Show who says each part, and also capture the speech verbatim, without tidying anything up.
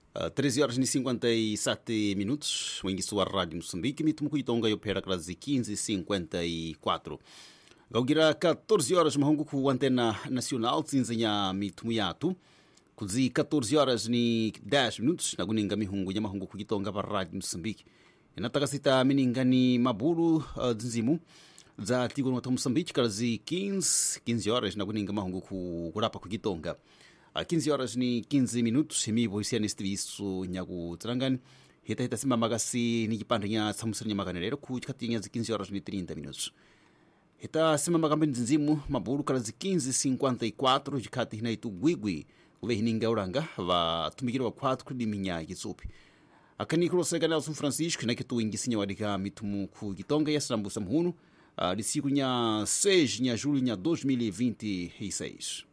Speaker 1: Uh, treze horas e cinquenta e sete minutos, wengi wa Rádio Moçambique, mitumu kuitonga yopera klazi quinze e cinquenta e quatro. Gaugira catorze horas mahungu ku antena nacional, tzinzanya mitumu yatu. Kuzi catorze horas ni dez minutos, naguninga mihungu ya mahungu kuitonga pa Rádio Moçambique. Inataka sita mininga ni maburu uh, dzinzimu. Za tigo nota Moçambique, klazi quinze, quinze horas, naguninga mahungu ku kurapa kuitonga. A quinze horas ni quinze minutos, himi boisia neste visu nyagu trangani. Hita hita sima magasi ni kipande nya samusiri nya maganelero ku kati nya quinze horas ni trinta minutos. Hita sima magambe nzinzimu maburu kala quinze e cinquenta e quatro jikati hina itu gwigwi ule hininga uranga va tumikira wa quatro kudi minya kitsupi. Akani kuro sega Nelson Francisco na kitu ingisinya wadika mitumu ku kitonga ya sambu samhunu. Uh, de siku nya seis nya julho nya dois mil e vinte e seis.